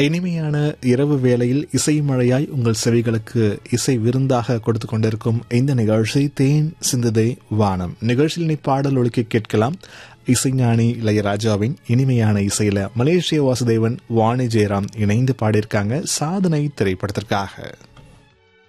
இனிமையான இரவு வேளையில் இசை மழையாய் உங்கள் செவிகளுக்கு இசை விருந்தாக கொடுத்து கொண்டிருக்கும் இந்த நிகழ்ச்சி தேன் சிந்துதை வானம். நிகழ்ச்சியில் பாடல் ஒழுக்கி கேட்கலாம். இசைஞானி இளையராஜாவின் இனிமையான இசையில மலேசிய வாசுதேவன், வாணி ஜெயராம் இணைந்து பாடியிருக்காங்க சாதனை திரைப்படத்திற்காக.